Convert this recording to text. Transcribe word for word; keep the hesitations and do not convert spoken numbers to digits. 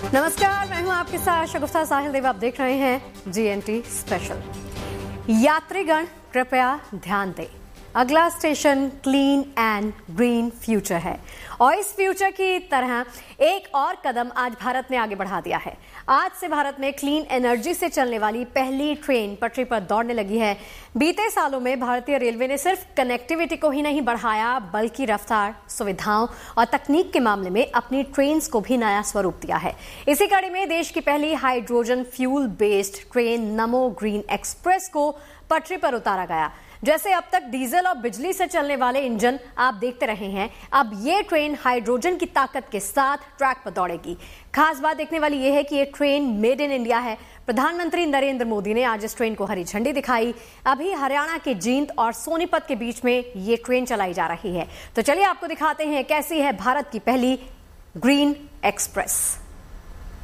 नमस्कार, मैं हूं आपके साथ शगुफ्ता साहिल देव। आप देख रहे हैं जीएनटी स्पेशल। यात्रीगण कृपया ध्यान दें, अगला station clean and green future है और इस फ्यूचर की तरह एक और कदम आज भारत ने आगे बढ़ा दिया है। आज से भारत में क्लीन एनर्जी से चलने वाली पहली ट्रेन पटरी पर दौड़ने लगी है। बीते सालों में भारतीय रेलवे ने सिर्फ कनेक्टिविटी को ही नहीं बढ़ाया, बल्कि रफ्तार, सुविधाओं और तकनीक के मामले में अपनी ट्रेन्स को भी नया स्वरूप दिया है। इसी कड़ी में देश की पहली हाइड्रोजन फ्यूल बेस्ड ट्रेन नमो ग्रीन एक्सप्रेस को पटरी पर उतारा गया। जैसे अब तक डीजल और बिजली से चलने वाले इंजन आप देखते रहे हैं, अब ये ट्रेन हाइड्रोजन की ताकत के साथ ट्रैक पर दौड़ेगी। खास बात देखने वाली यह है कि ये ट्रेन मेड इन इंडिया है। प्रधानमंत्री नरेंद्र मोदी ने आज इस ट्रेन को हरी झंडी दिखाई। अभी हरियाणा के जींद और सोनीपत के बीच में ये ट्रेन चलाई जा रही है। तो चलिए आपको दिखाते हैं कैसी है भारत की पहली ग्रीन एक्सप्रेस।